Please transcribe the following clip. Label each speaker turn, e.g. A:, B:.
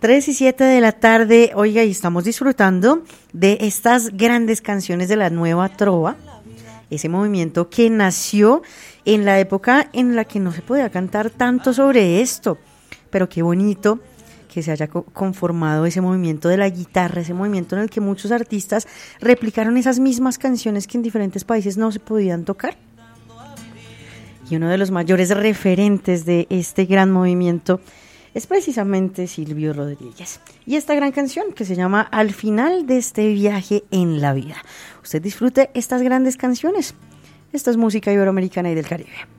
A: 3:07 de la tarde, oiga, y estamos disfrutando de estas grandes canciones de la nueva trova, ese movimiento que nació en la época en la que no se podía cantar tanto sobre esto, pero qué bonito que se haya conformado ese movimiento de la guitarra, ese movimiento en el que muchos artistas replicaron esas mismas canciones que en diferentes países no se podían tocar. Y uno de los mayores referentes de este gran movimiento es precisamente Silvio Rodríguez. Y esta gran canción que se llama Al final de este viaje en la vida. Usted disfrute estas grandes canciones. Esta es música iberoamericana y del Caribe.